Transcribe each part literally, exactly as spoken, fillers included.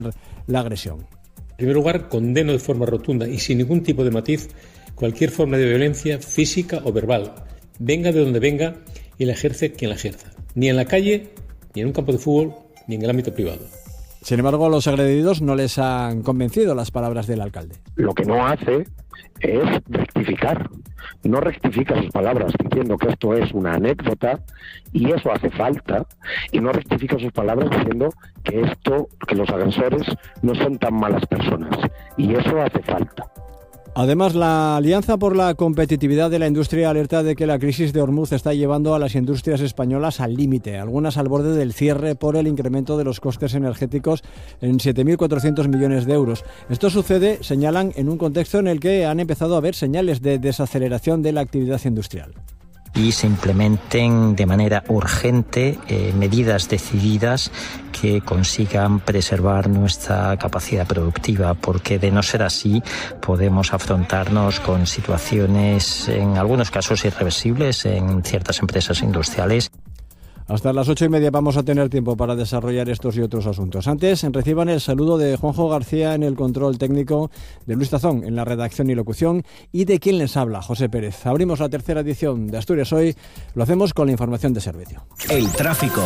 la agresión. En primer lugar, condeno de forma rotunda y sin ningún tipo de matiz cualquier forma de violencia física o verbal, venga de donde venga y la ejerce quien la ejerza, ni en la calle, ni en un campo de fútbol, ni en el ámbito privado. Sin embargo, a los agredidos no les han convencido las palabras del alcalde. Lo que no hace es rectificar. No rectifica sus palabras diciendo que esto es una anécdota y eso hace falta, y no rectifica sus palabras diciendo que esto, que los agresores no son tan malas personas, y eso hace falta. Además, la Alianza por la Competitividad de la Industria alerta de que la crisis de Hormuz está llevando a las industrias españolas al límite, algunas al borde del cierre por el incremento de los costes energéticos en siete mil cuatrocientos millones de euros. Esto sucede, señalan, en un contexto en el que han empezado a haber señales de desaceleración de la actividad industrial. Y se implementen de manera urgente eh, medidas decididas que consigan preservar nuestra capacidad productiva, porque de no ser así podemos afrontarnos con situaciones en algunos casos irreversibles en ciertas empresas industriales. Hasta las ocho y media vamos a tener tiempo para desarrollar estos y otros asuntos. Antes, reciban el saludo de Juanjo García en el control técnico, de Luis Tazón en la redacción y locución y de quien les habla, José Pérez. Abrimos la tercera edición de Asturias Hoy. Lo hacemos con la información de servicio. El tráfico.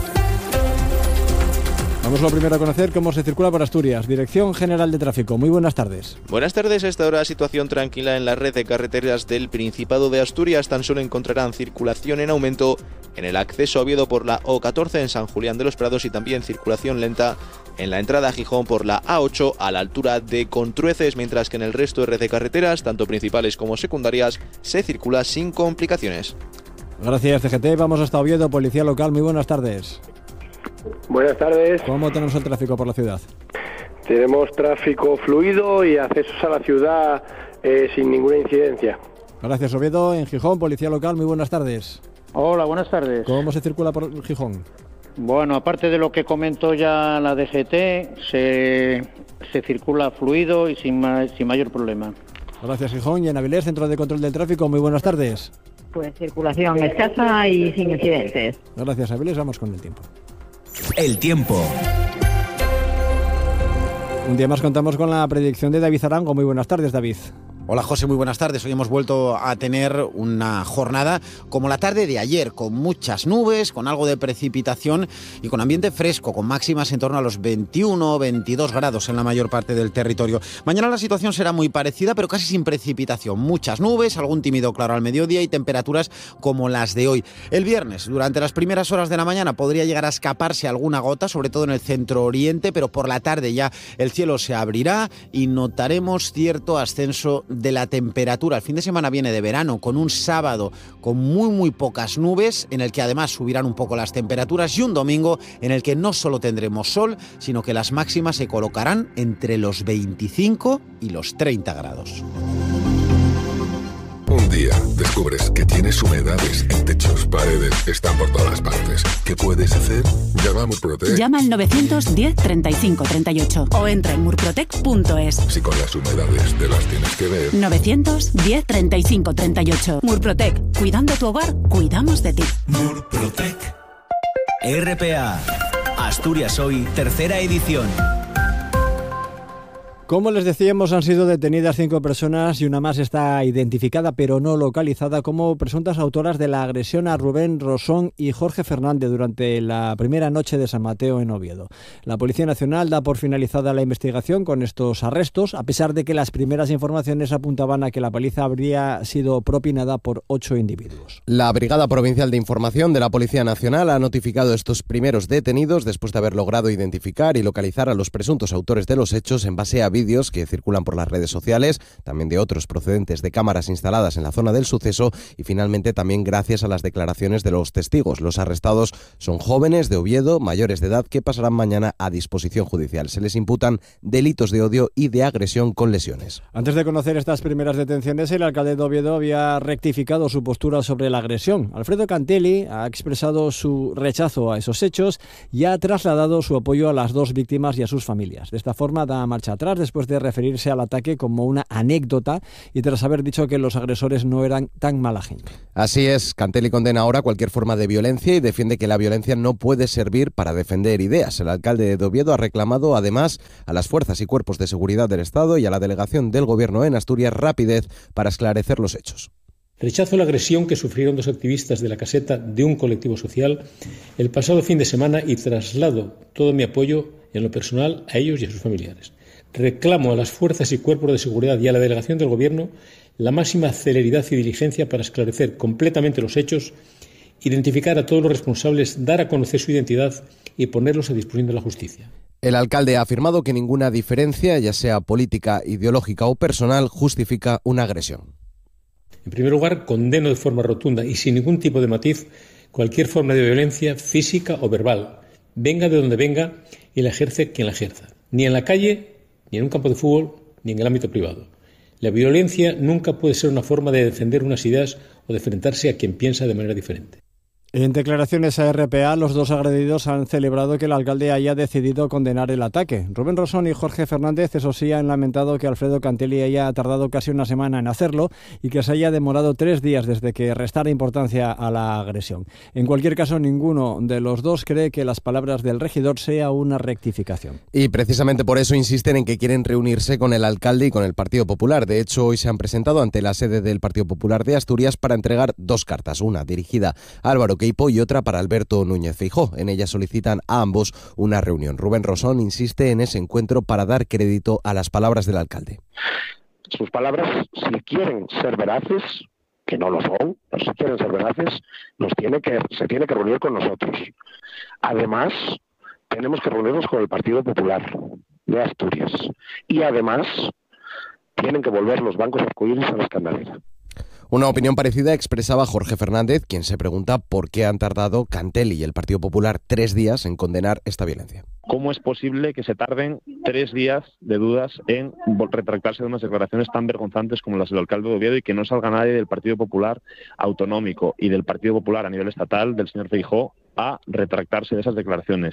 Vamos lo primero a conocer cómo se circula por Asturias. Dirección General de Tráfico. Muy buenas tardes. Buenas tardes. A esta hora situación tranquila en la red de carreteras del Principado de Asturias. Tan solo encontrarán circulación en aumento en el acceso a Oviedo por la O catorce en San Julián de los Prados y también circulación lenta en la entrada a Gijón por la A ocho a la altura de Contrueces, mientras que en el resto de red de carreteras, tanto principales como secundarias, se circula sin complicaciones. Gracias, C G T. Vamos hasta Oviedo, Policía Local. Muy buenas tardes. Buenas tardes. ¿Cómo tenemos el tráfico por la ciudad? Tenemos tráfico fluido y accesos a la ciudad eh, sin ninguna incidencia. Gracias, Oviedo. En Gijón, Policía Local. Muy buenas tardes. Hola, buenas tardes. ¿Cómo se circula por Gijón? Bueno, aparte de lo que comentó ya la D G T, se, se circula fluido y sin, ma, sin mayor problema. Gracias, Gijón. Y en Avilés, Centro de Control del Tráfico. Muy buenas tardes. Pues circulación escasa y sin incidentes. Gracias, Avilés. Vamos con el tiempo. El tiempo. Un día más contamos con la predicción de David Arango. Muy buenas tardes, David. Hola José, muy buenas tardes. Hoy hemos vuelto a tener una jornada como la tarde de ayer, con muchas nubes, con algo de precipitación y con ambiente fresco, con máximas en torno a los veintiuno, veintidós grados en la mayor parte del territorio. Mañana la situación será muy parecida, pero casi sin precipitación. Muchas nubes, algún tímido claro al mediodía y temperaturas como las de hoy. El viernes, durante las primeras horas de la mañana, podría llegar a escaparse alguna gota, sobre todo en el centro oriente, pero por la tarde ya el cielo se abrirá y notaremos cierto ascenso de la temperatura. El fin de semana viene de verano, con un sábado con muy muy pocas nubes, en el que además subirán un poco las temperaturas, y un domingo en el que no solo tendremos sol, sino que las máximas se colocarán entre los veinticinco y los treinta grados. Un día descubres que tienes humedades en techos, paredes, están por todas partes. ¿Qué puedes hacer? Llama a Murprotec. Llama al novecientos diez treinta y cinco treinta y ocho o entra en murprotec punto es. Si con las humedades te las tienes que ver. novecientos diez treinta y cinco treinta y ocho. Murprotec. Cuidando tu hogar, cuidamos de ti. Murprotec. R P A. Asturias Hoy, tercera edición. Como les decíamos, han sido detenidas cinco personas y una más está identificada pero no localizada como presuntas autoras de la agresión a Rubén Rosón y Jorge Fernández durante la primera noche de San Mateo en Oviedo. La Policía Nacional da por finalizada la investigación con estos arrestos, a pesar de que las primeras informaciones apuntaban a que la paliza habría sido propinada por ocho individuos. La Brigada Provincial de Información de la Policía Nacional ha notificado estos primeros detenidos después de haber logrado identificar y localizar a los presuntos autores de los hechos en base a vídeos que circulan por las redes sociales, también de otros procedentes de cámaras instaladas en la zona del suceso y finalmente también gracias a las declaraciones de los testigos. Los arrestados son jóvenes de Oviedo, mayores de edad, que pasarán mañana a disposición judicial. Se les imputan delitos de odio y de agresión con lesiones. Antes de conocer estas primeras detenciones, el alcalde de Oviedo había rectificado su postura sobre la agresión. Alfredo Cantelli ha expresado su rechazo a esos hechos y ha trasladado su apoyo a las dos víctimas y a sus familias. De esta forma da marcha atrás de después de referirse al ataque como una anécdota y tras haber dicho que los agresores no eran tan mala gente. Así es, Cantelli condena ahora cualquier forma de violencia y defiende que la violencia no puede servir para defender ideas. El alcalde de Oviedo ha reclamado además a las fuerzas y cuerpos de seguridad del Estado y a la delegación del Gobierno en Asturias rapidez para esclarecer los hechos. Rechazo la agresión que sufrieron dos activistas de la caseta de un colectivo social el pasado fin de semana y traslado todo mi apoyo en lo personal a ellos y a sus familiares. Reclamo a las fuerzas y cuerpos de seguridad y a la delegación del Gobierno la máxima celeridad y diligencia para esclarecer completamente los hechos, identificar a todos los responsables, dar a conocer su identidad y ponerlos a disposición de la justicia. El alcalde ha afirmado que ninguna diferencia, ya sea política, ideológica o personal, justifica una agresión. En primer lugar, condeno de forma rotunda y sin ningún tipo de matiz cualquier forma de violencia física o verbal, venga de donde venga y la ejerce quien la ejerza, ni en la calle, ni en un campo de fútbol, ni en el ámbito privado. La violencia nunca puede ser una forma de defender unas ideas o de enfrentarse a quien piensa de manera diferente. En declaraciones a R P A, los dos agredidos han celebrado que el alcalde haya decidido condenar el ataque. Rubén Rosón y Jorge Fernández, eso sí, han lamentado que Alfredo Cantelli haya tardado casi una semana en hacerlo y que se haya demorado tres días desde que restara importancia a la agresión. En cualquier caso, ninguno de los dos cree que las palabras del regidor sea una rectificación. Y precisamente por eso insisten en que quieren reunirse con el alcalde y con el Partido Popular. De hecho, hoy se han presentado ante la sede del Partido Popular de Asturias para entregar dos cartas, una dirigida a Álvaro Queipo y otra para Alberto Núñez Feijóo. En ella solicitan a ambos una reunión. Rubén Rosón insiste en ese encuentro para dar crédito a las palabras del alcalde. Sus palabras, si quieren ser veraces, que no lo son, pero si quieren ser veraces, nos tiene que, se tiene que reunir con nosotros. Además, tenemos que reunirnos con el Partido Popular de Asturias. Y además, tienen que volver los bancos arcoíris a la escandalera. Una opinión parecida expresaba Jorge Fernández, quien se pregunta por qué han tardado Cantelli y el Partido Popular tres días en condenar esta violencia. ¿Cómo es posible que se tarden tres días de dudas en retractarse de unas declaraciones tan vergonzantes como las del alcalde de Oviedo y que no salga nadie del Partido Popular autonómico y del Partido Popular a nivel estatal, del señor Feijóo, a retractarse de esas declaraciones?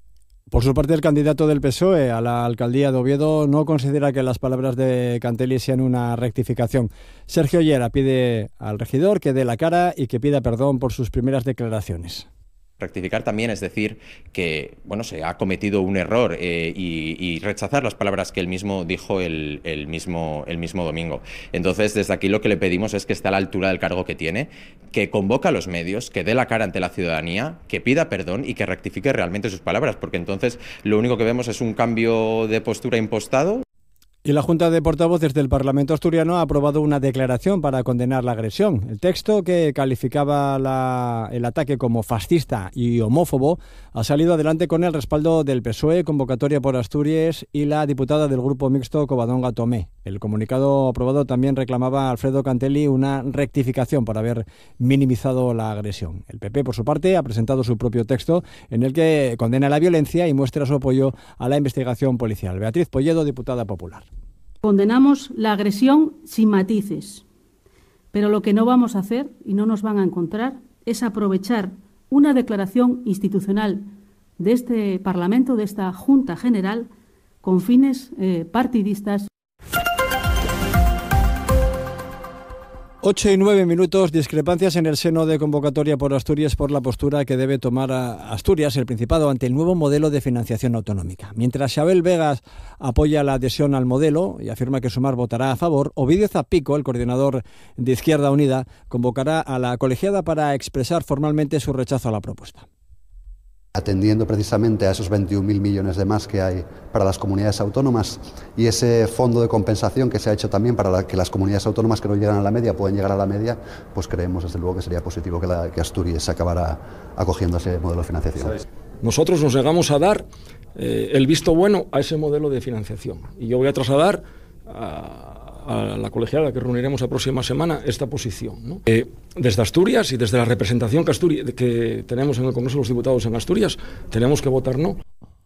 Por su parte, el candidato del P S O E a la alcaldía de Oviedo no considera que las palabras de Cantelli sean una rectificación. Sergio Llera pide al regidor que dé la cara y que pida perdón por sus primeras declaraciones. Rectificar también es decir que bueno se ha cometido un error eh, y, y rechazar las palabras que él mismo dijo el, el, mismo, el mismo domingo. Entonces, desde aquí lo que le pedimos es que esté a la altura del cargo que tiene, que convoque a los medios, que dé la cara ante la ciudadanía, que pida perdón y que rectifique realmente sus palabras, porque entonces lo único que vemos es un cambio de postura impostado. Y la Junta de Portavoces del Parlamento asturiano ha aprobado una declaración para condenar la agresión. El texto, que calificaba la, el ataque como fascista y homófobo, ha salido adelante con el respaldo del P S O E, Convocatoria por Asturias y la diputada del Grupo Mixto Covadonga Tomé. El comunicado aprobado también reclamaba a Alfredo Cantelli una rectificación por haber minimizado la agresión. El P P, por su parte, ha presentado su propio texto en el que condena la violencia y muestra su apoyo a la investigación policial. Beatriz Polledo, diputada popular. Condenamos la agresión sin matices, pero lo que no vamos a hacer y no nos van a encontrar es aprovechar una declaración institucional de este Parlamento, de esta Junta General, con fines eh, partidistas. Ocho y nueve minutos, discrepancias en el seno de Convocatoria por Asturias por la postura que debe tomar Asturias, el Principado, ante el nuevo modelo de financiación autonómica. Mientras Xabel Vegas apoya la adhesión al modelo y afirma que Sumar votará a favor, Ovidio Zapico, el coordinador de Izquierda Unida, convocará a la colegiada para expresar formalmente su rechazo a la propuesta. Atendiendo precisamente a esos veintiún mil millones de más que hay para las comunidades autónomas y ese fondo de compensación que se ha hecho también para la, que las comunidades autónomas que no llegan a la media puedan llegar a la media, pues creemos desde luego que sería positivo que, la, que Asturias acabara acogiendo a ese modelo de financiación. Nosotros nos negamos a dar eh, el visto bueno a ese modelo de financiación y yo voy a trasladar a a la colegiada que reuniremos la próxima semana esta posición, ¿no? Eh, desde Asturias y desde la representación que, Asturias, que tenemos en el Congreso de los Diputados en Asturias, tenemos que votar no.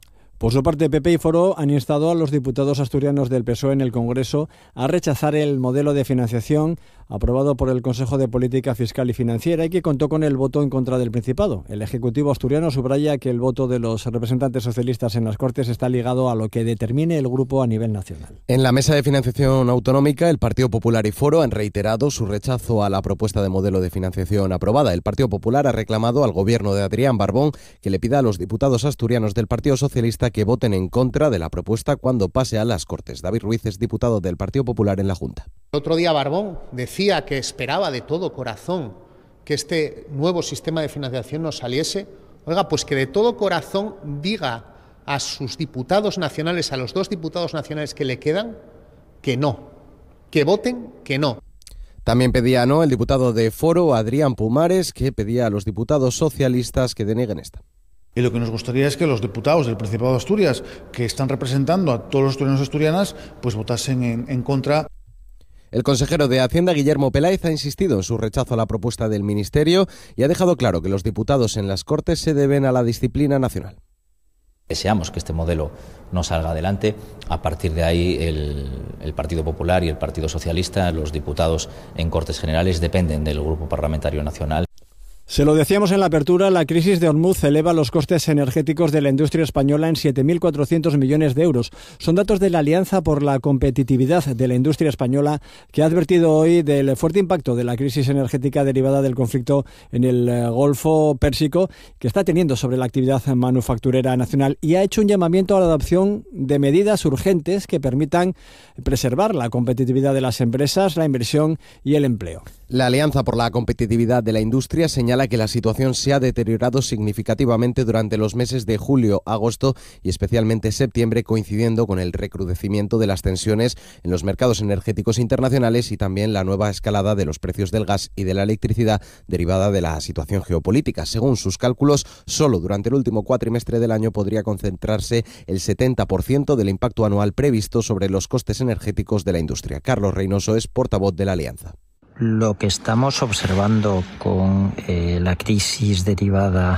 Por su parte, P P y Foro han instado a los diputados asturianos del P S O E en el Congreso a rechazar el modelo de financiación aprobado por el Consejo de Política Fiscal y Financiera y que contó con el voto en contra del Principado. El Ejecutivo asturiano subraya que el voto de los representantes socialistas en las Cortes está ligado a lo que determine el grupo a nivel nacional. En la mesa de financiación autonómica, el Partido Popular y Foro han reiterado su rechazo a la propuesta de modelo de financiación aprobada. El Partido Popular ha reclamado al gobierno de Adrián Barbón que le pida a los diputados asturianos del Partido Socialista que voten en contra de la propuesta cuando pase a las Cortes. David Ruiz es diputado del Partido Popular en la Junta. El otro día Barbón decía que esperaba de todo corazón que este nuevo sistema de financiación nos saliese. Oiga, pues que de todo corazón diga a sus diputados nacionales, a los dos diputados nacionales que le quedan, que no, que voten que no. También pedía no el diputado de Foro, Adrián Pumares, que pedía a los diputados socialistas que deneguen esta. Y lo que nos gustaría es que los diputados del Principado de Asturias, que están representando a todos los asturianos y asturianas, pues votasen en, en contra. El consejero de Hacienda, Guillermo Peláez, ha insistido en su rechazo a la propuesta del Ministerio y ha dejado claro que los diputados en las Cortes se deben a la disciplina nacional. Deseamos que este modelo no salga adelante. A partir de ahí, el, el Partido Popular y el Partido Socialista, los diputados en Cortes Generales, dependen del Grupo Parlamentario Nacional. Se lo decíamos en la apertura, la crisis de Ormuz eleva los costes energéticos de la industria española en siete mil cuatrocientos millones de euros. Son datos de la Alianza por la Competitividad de la Industria Española, que ha advertido hoy del fuerte impacto de la crisis energética derivada del conflicto en el Golfo Pérsico que está teniendo sobre la actividad manufacturera nacional y ha hecho un llamamiento a la adopción de medidas urgentes que permitan preservar la competitividad de las empresas, la inversión y el empleo. La Alianza por la Competitividad de la Industria señala que la situación se ha deteriorado significativamente durante los meses de julio, agosto y especialmente septiembre, coincidiendo con el recrudecimiento de las tensiones en los mercados energéticos internacionales y también la nueva escalada de los precios del gas y de la electricidad derivada de la situación geopolítica. Según sus cálculos, solo durante el último cuatrimestre del año podría concentrarse el setenta por ciento del impacto anual previsto sobre los costes energéticos de la industria. Carlos Reynoso es portavoz de la Alianza. Lo que estamos observando con eh, la crisis derivada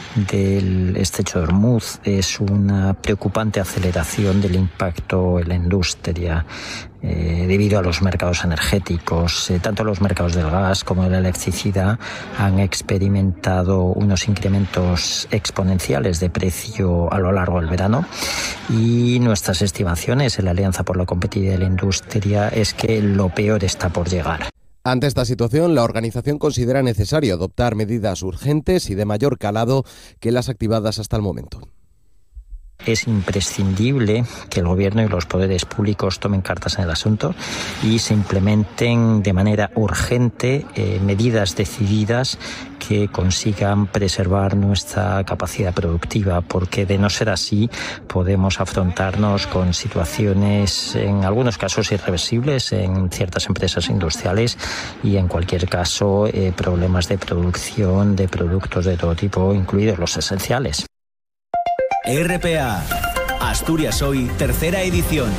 del estrecho de Ormuz es una preocupante aceleración del impacto en la industria eh, debido a los mercados energéticos. Eh, tanto los mercados del gas como de la electricidad han experimentado unos incrementos exponenciales de precio a lo largo del verano y nuestras estimaciones en la Alianza por la Competitividad de la Industria es que lo peor está por llegar. Ante esta situación, la organización considera necesario adoptar medidas urgentes y de mayor calado que las activadas hasta el momento. Es imprescindible que el Gobierno y los poderes públicos tomen cartas en el asunto y se implementen de manera urgente eh, medidas decididas que consigan preservar nuestra capacidad productiva, porque de no ser así podemos afrontarnos con situaciones en algunos casos irreversibles en ciertas empresas industriales y en cualquier caso eh, problemas de producción de productos de todo tipo, incluidos los esenciales. R P A, Asturias Hoy, tercera edición.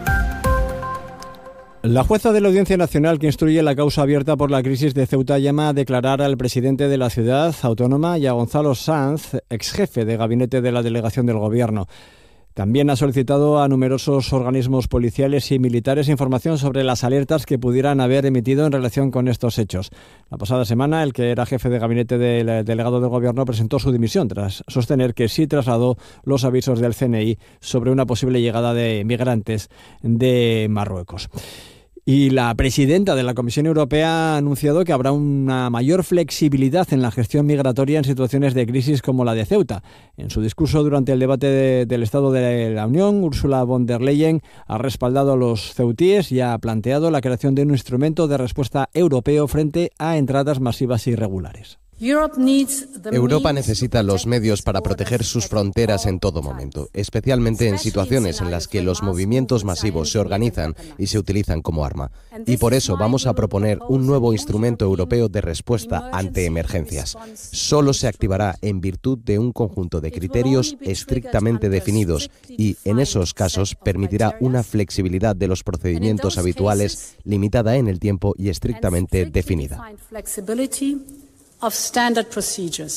La jueza de la Audiencia Nacional que instruye la causa abierta por la crisis de Ceuta llama a declarar al presidente de la ciudad autónoma y a Gonzalo Sanz, ex jefe de gabinete de la delegación del Gobierno. También ha solicitado a numerosos organismos policiales y militares información sobre las alertas que pudieran haber emitido en relación con estos hechos. La pasada semana, el que era jefe de gabinete del delegado del Gobierno presentó su dimisión tras sostener que sí trasladó los avisos del C N I sobre una posible llegada de migrantes de Marruecos. Y la presidenta de la Comisión Europea ha anunciado que habrá una mayor flexibilidad en la gestión migratoria en situaciones de crisis como la de Ceuta. En su discurso durante el debate de, del Estado de la Unión, Ursula von der Leyen ha respaldado a los ceutíes y ha planteado la creación de un instrumento de respuesta europeo frente a entradas masivas irregulares. Europa necesita los medios para proteger sus fronteras en todo momento, especialmente en situaciones en las que los movimientos masivos se organizan y se utilizan como arma. Y por eso vamos a proponer un nuevo instrumento europeo de respuesta ante emergencias. Solo se activará en virtud de un conjunto de criterios estrictamente definidos y, en esos casos, permitirá una flexibilidad de los procedimientos habituales limitada en el tiempo y estrictamente definida. Por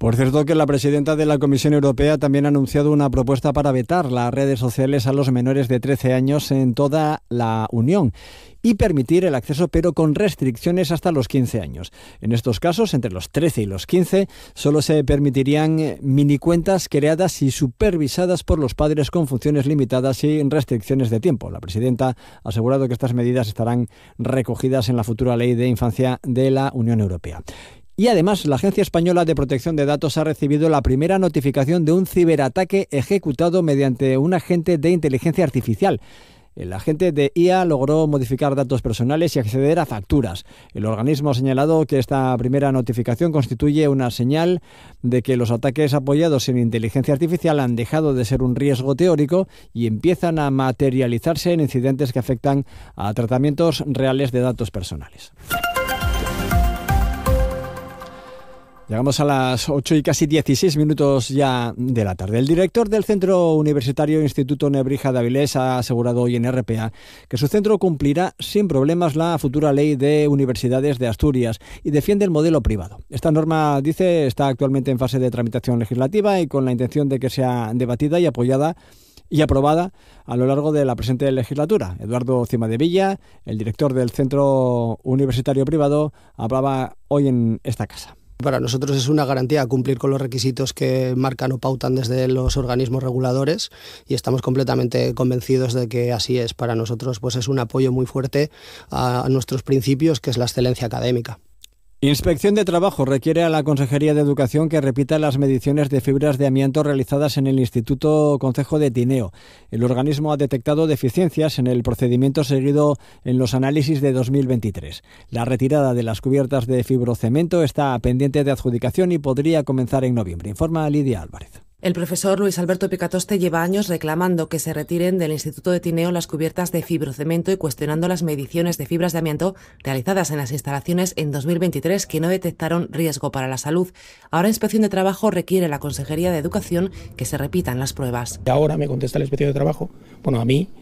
Por cierto, que la presidenta de la Comisión Europea también ha anunciado una propuesta para vetar las redes sociales a los menores de trece años en toda la Unión y permitir el acceso, pero con restricciones hasta los quince años. En estos casos, entre los trece y los quince, solo se permitirían minicuentas creadas y supervisadas por los padres con funciones limitadas y restricciones de tiempo. La presidenta ha asegurado que estas medidas estarán recogidas en la futura ley de infancia de la Unión Europea. Y además, la Agencia Española de Protección de Datos ha recibido la primera notificación de un ciberataque ejecutado mediante un agente de inteligencia artificial. El agente de I A logró modificar datos personales y acceder a facturas. El organismo ha señalado que esta primera notificación constituye una señal de que los ataques apoyados en inteligencia artificial han dejado de ser un riesgo teórico y empiezan a materializarse en incidentes que afectan a tratamientos reales de datos personales. Llegamos a las ocho y casi dieciséis minutos ya de la tarde. El director del Centro Universitario Instituto Nebrija de Avilés ha asegurado hoy en R P A que su centro cumplirá sin problemas la futura ley de universidades de Asturias y defiende el modelo privado. Esta norma, dice, está actualmente en fase de tramitación legislativa y con la intención de que sea debatida y apoyada y aprobada a lo largo de la presente legislatura. Eduardo Cimadevilla, el director del Centro Universitario Privado, hablaba hoy en esta casa. Para nosotros es una garantía cumplir con los requisitos que marcan o pautan desde los organismos reguladores y estamos completamente convencidos de que así es. Para nosotros pues es un apoyo muy fuerte a nuestros principios, que es la excelencia académica. Inspección de Trabajo requiere a la Consejería de Educación que repita las mediciones de fibras de amianto realizadas en el Instituto Concejo de Tineo. El organismo ha detectado deficiencias en el procedimiento seguido en los análisis de dos mil veintitrés. La retirada de las cubiertas de fibrocemento está pendiente de adjudicación y podría comenzar en noviembre, informa Lidia Álvarez. El profesor Luis Alberto Picatoste lleva años reclamando que se retiren del Instituto de Tineo las cubiertas de fibrocemento y cuestionando las mediciones de fibras de amianto realizadas en las instalaciones en dos mil veintitrés que no detectaron riesgo para la salud. Ahora Inspección de Trabajo requiere a la Consejería de Educación que se repitan las pruebas. Ahora me contesta la Inspección de Trabajo, bueno, a mí,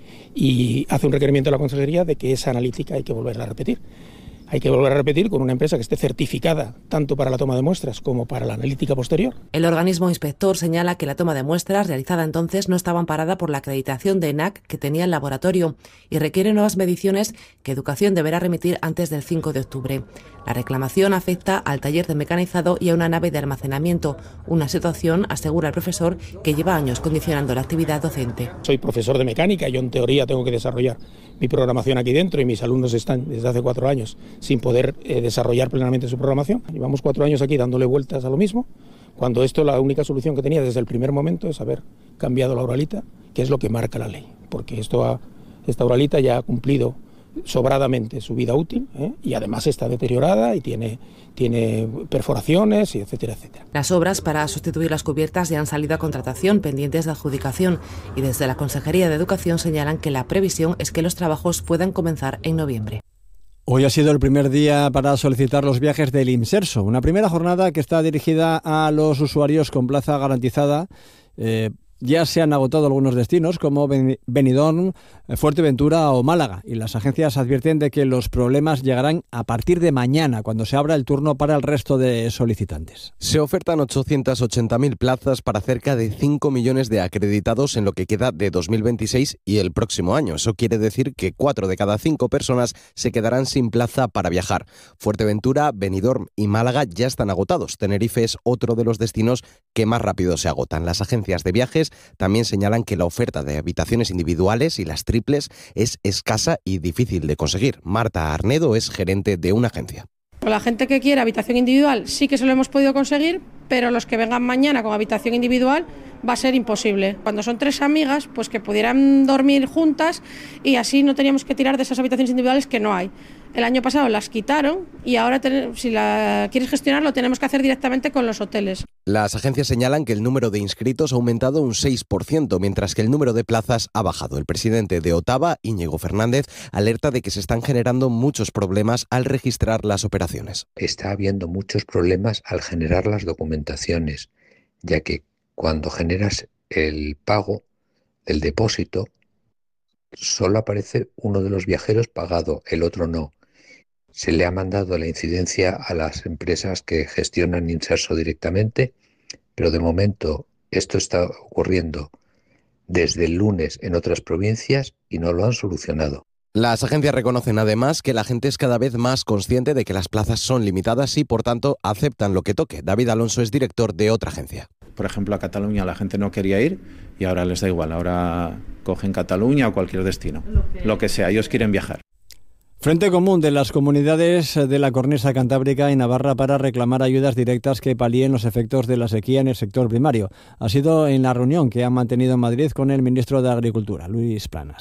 y hace un requerimiento a la Consejería de que esa analítica hay que volverla a repetir. Hay que volver a repetir con una empresa que esté certificada tanto para la toma de muestras como para la analítica posterior. El organismo inspector señala que la toma de muestras realizada entonces no estaba amparada por la acreditación de ENAC que tenía el laboratorio y requiere nuevas mediciones que Educación deberá remitir antes del cinco de octubre. La reclamación afecta al taller de mecanizado y a una nave de almacenamiento, una situación, asegura el profesor, que lleva años condicionando la actividad docente. Soy profesor de mecánica, yo en teoría tengo que desarrollar mi programación aquí dentro y mis alumnos están desde hace cuatro años sin poder eh, desarrollar plenamente su programación. Llevamos cuatro años aquí dándole vueltas a lo mismo, cuando esto la única solución que tenía desde el primer momento es haber cambiado la Uralita, que es lo que marca la ley, porque esto ha, esta Uralita ya ha cumplido sobradamente su vida útil, ¿eh? y además está deteriorada y tiene, tiene perforaciones, y etcétera, etcétera. Las obras para sustituir las cubiertas ya han salido a contratación, pendientes de adjudicación, y desde la Consejería de Educación señalan que la previsión es que los trabajos puedan comenzar en noviembre. Hoy ha sido el primer día para solicitar los viajes del Imserso, una primera jornada que está dirigida a los usuarios con plaza garantizada. Eh, Ya se han agotado algunos destinos como Benidorm, Fuerteventura o Málaga y las agencias advierten de que los problemas llegarán a partir de mañana cuando se abra el turno para el resto de solicitantes. Se ofertan ochocientas ochenta mil plazas para cerca de cinco millones de acreditados en lo que queda de dos mil veintiséis y el próximo año. Eso quiere decir que cuatro de cada cinco personas se quedarán sin plaza para viajar. Fuerteventura, Benidorm y Málaga ya están agotados. Tenerife es otro de los destinos que más rápido se agotan. Las agencias de viajes también señalan que la oferta de habitaciones individuales y las triples es escasa y difícil de conseguir. Marta Arnedo es gerente de una agencia. La gente que quiere habitación individual sí que se lo hemos podido conseguir, pero los que vengan mañana con habitación individual va a ser imposible. Cuando son tres amigas, pues que pudieran dormir juntas y así no teníamos que tirar de esas habitaciones individuales que no hay. El año pasado las quitaron y ahora si la quieres gestionar lo tenemos que hacer directamente con los hoteles. Las agencias señalan que el número de inscritos ha aumentado un seis por ciento, mientras que el número de plazas ha bajado. El presidente de Otava, Íñigo Fernández, alerta de que se están generando muchos problemas al registrar las operaciones. Está habiendo muchos problemas al generar las documentaciones, ya que cuando generas el pago del depósito, solo aparece uno de los viajeros pagado, el otro no. Se le ha mandado la incidencia a las empresas que gestionan Inserso directamente pero de momento esto está ocurriendo desde el lunes en otras provincias y no lo han solucionado. Las agencias reconocen además que la gente es cada vez más consciente de que las plazas son limitadas y, por tanto, aceptan lo que toque. David Alonso es director de otra agencia. Por ejemplo, a Cataluña la gente no quería ir y ahora les da igual. Ahora cogen Cataluña o cualquier destino, lo que, lo que sea. Ellos quieren viajar. Frente común de las comunidades de la cornisa cantábrica y Navarra para reclamar ayudas directas que palíen los efectos de la sequía en el sector primario. Ha sido en la reunión que ha mantenido en Madrid con el ministro de Agricultura, Luis Planas.